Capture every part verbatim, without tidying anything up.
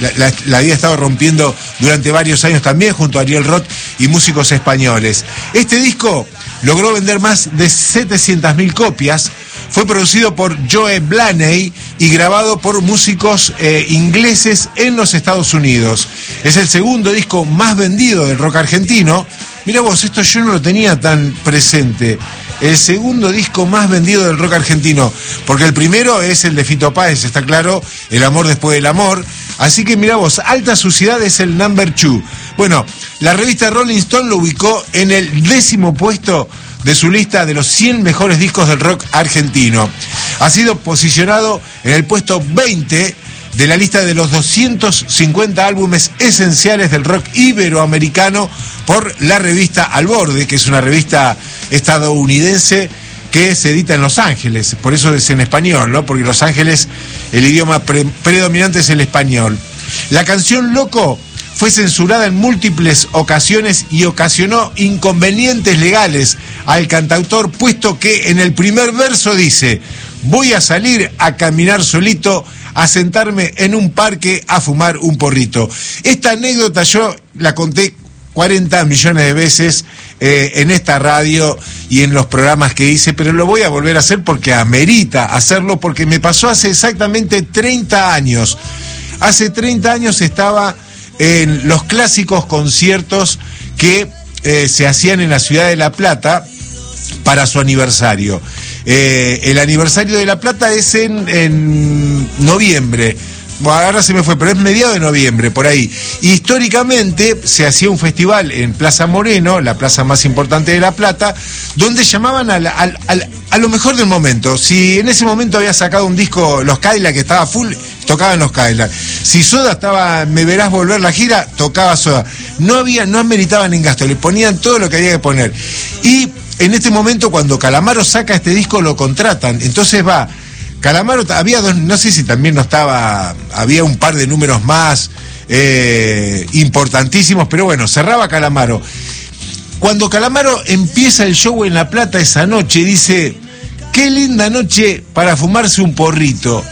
la, la, la había estado rompiendo durante varios años también, junto a Ariel Roth y músicos españoles. Este disco logró vender más de setecientas mil copias, fue producido por Joe Blaney y grabado por músicos eh, ingleses en los Estados Unidos. Es el segundo disco más vendido del rock argentino. Mirá vos, esto yo no lo tenía tan presente. El segundo disco más vendido del rock argentino, porque el primero es el de Fito Páez, está claro, El amor después del amor. Así que mirá vos, Alta Suciedad es el number two. Bueno, la revista Rolling Stone lo ubicó en el décimo puesto de su lista de los cien mejores discos del rock argentino. Ha sido posicionado en el puesto veinte de la lista de los doscientos cincuenta álbumes esenciales del rock iberoamericano por la revista Al Borde, que es una revista estadounidense que se edita en Los Ángeles. Por eso es en español, ¿no? Porque en Los Ángeles el idioma pre- predominante es el español. La canción Loco fue censurada en múltiples ocasiones y ocasionó inconvenientes legales al cantautor, puesto que en el primer verso dice: voy a salir a caminar solito, a sentarme en un parque a fumar un porrito. Esta anécdota yo la conté cuarenta millones de veces eh, en esta radio y en los programas que hice, pero lo voy a volver a hacer porque amerita hacerlo, porque me pasó hace exactamente treinta años. Hace treinta años estaba en los clásicos conciertos que eh, se hacían en la ciudad de La Plata para su aniversario. Eh, el aniversario de La Plata es en, en noviembre. Bueno, ahora se me fue, pero es mediados de noviembre, por ahí. Históricamente se hacía un festival en Plaza Moreno, la plaza más importante de La Plata, donde llamaban a, la, a, a, a lo mejor del momento. Si en ese momento había sacado un disco Los Cadillacs que estaba full, tocaban Los Cadillacs. Si Soda estaba Me Verás Volver la gira, tocaba Soda. No había, no ameritaban en gasto, le ponían todo lo que había que poner. Y en este momento, cuando Calamaro saca este disco, lo contratan. Entonces va Calamaro, había dos, no sé si también no estaba, había un par de números más eh, importantísimos, pero bueno, cerraba Calamaro. Cuando Calamaro empieza el show en La Plata esa noche, dice: qué linda noche para fumarse un porrito.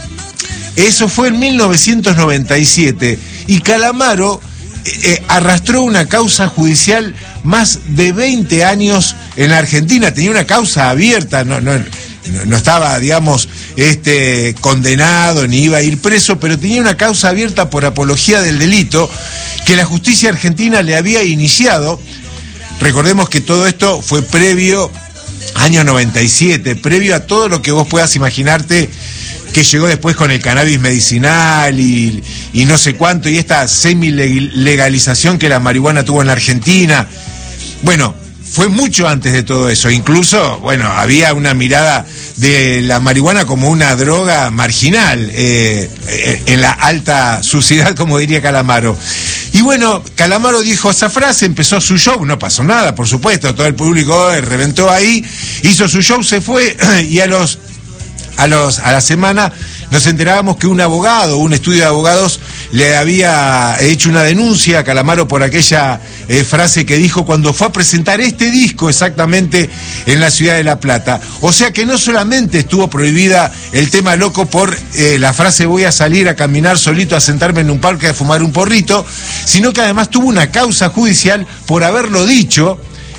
Eso fue en mil novecientos noventa y siete, y Calamaro eh, arrastró una causa judicial más de veinte años en la Argentina. Tenía una causa abierta, no, no, no estaba, digamos, este, condenado ni iba a ir preso, pero tenía una causa abierta por apología del delito que la justicia argentina le había iniciado. Recordemos que todo esto fue previo, año noventa y siete, previo a todo lo que vos puedas imaginarte que llegó después con el cannabis medicinal y, y no sé cuánto, y esta semi-legalización que la marihuana tuvo en la Argentina. Bueno, fue mucho antes de todo eso. Incluso, bueno, había una mirada de la marihuana como una droga marginal eh, eh, en la alta suciedad, como diría Calamaro. Y bueno, Calamaro dijo esa frase, empezó su show, no pasó nada, por supuesto, todo el público eh, reventó ahí, hizo su show, se fue, y a los A, los, a la semana nos enterábamos que un abogado, un estudio de abogados, le había hecho una denuncia a Calamaro por aquella eh, frase que dijo cuando fue a presentar este disco exactamente en la ciudad de La Plata. O sea que no solamente estuvo prohibida el tema loco por eh, la frase voy a salir a caminar solito, a sentarme en un parque a fumar un porrito, sino que además tuvo una causa judicial por haberlo dicho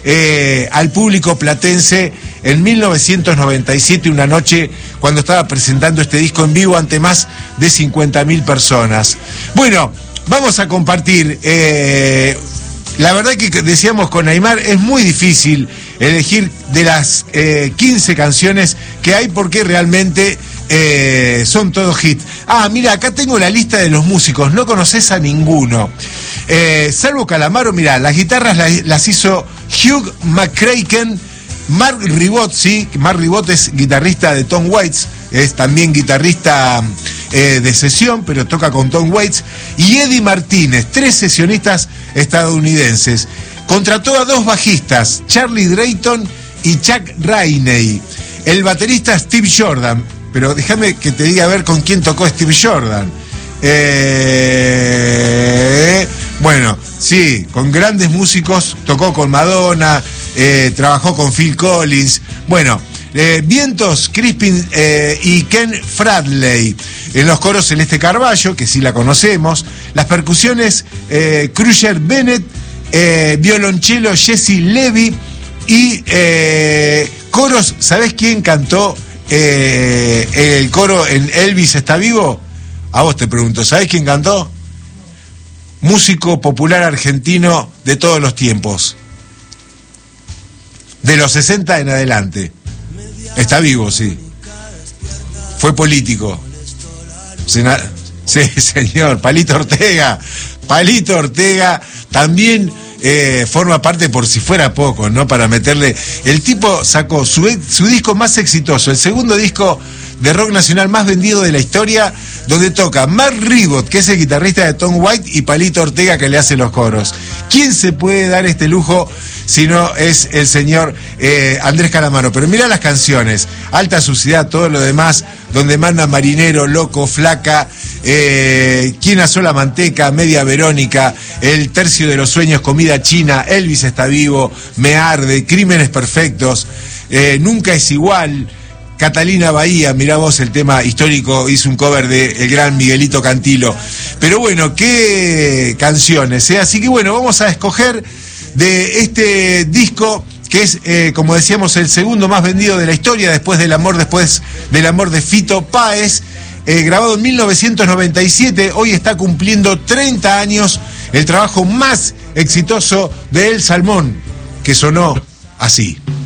Eh, al público platense en mil novecientos noventa y siete, una noche cuando estaba presentando este disco en vivo ante más de cincuenta mil personas. Bueno, vamos a compartir. Eh, la verdad que decíamos con Aymar, es muy difícil elegir de las eh, quince canciones que hay porque realmente eh, son todos hits. Ah, mira, acá tengo la lista de los músicos, no conoces a ninguno. Eh, salvo Calamaro, mira, las guitarras las, las hizo Hugh McCracken, Mark Ribot, sí, Mark Ribot es guitarrista de Tom Waits, es también guitarrista eh, de sesión, pero toca con Tom Waits, y Eddie Martínez, tres sesionistas estadounidenses. Contrató a dos bajistas, Charlie Drayton y Chuck Rainey, el baterista Steve Jordan, pero déjame que te diga a ver con quién tocó Steve Jordan. Eh, bueno, sí, con grandes músicos, tocó con Madonna, eh, trabajó con Phil Collins. Bueno, Eh, vientos, Crispin eh, y Ken Fradley. En los coros, Celeste Carballo, que sí la conocemos. Las percusiones, eh, Crusher Bennett. Eh, violonchelo, Jesse Levy. Y eh, coros, ¿sabés quién cantó eh, el coro en Elvis está vivo? A vos te pregunto, ¿sabés quién cantó? Músico popular argentino de todos los tiempos. De los sesenta en adelante. Está vivo, sí. Fue político. Sena... Sí, señor. Palito Ortega. Palito Ortega también eh, forma parte, por si fuera poco, ¿no? Para meterle... El tipo sacó su, su disco más exitoso, el segundo disco de rock nacional más vendido de la historia, donde toca Mark Ribot, que es el guitarrista de Tom White, y Palito Ortega, que le hace los coros. ¿Quién se puede dar este lujo si no es el señor eh, Andrés Calamaro? Pero mirá las canciones: Alta Suciedad, todo lo demás, Donde Manda Marinero, Loco, Flaca, eh, ¿Quién asó la manteca? Media Verónica, El Tercio de los Sueños, Comida China, Elvis está vivo, Me Arde, Crímenes Perfectos, eh, Nunca es igual, Catalina Bahía, mirá vos el tema histórico, hizo un cover de el gran Miguelito Cantilo. Pero bueno, qué canciones, ¿eh? Así que bueno, vamos a escoger de este disco, que es, eh, como decíamos, el segundo más vendido de la historia, después del amor, después del amor de Fito Páez, eh, grabado en mil novecientos noventa y siete, hoy está cumpliendo treinta años, el trabajo más exitoso de El Salmón, que sonó así.